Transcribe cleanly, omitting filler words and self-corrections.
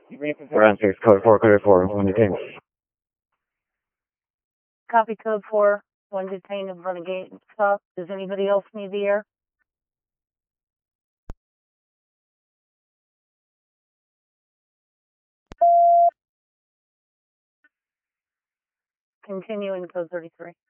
Ground 6, code 4, 1 detained. Copy code 4, 1 detained in front of gate stop. Does anybody else need the air? Continue in code 33.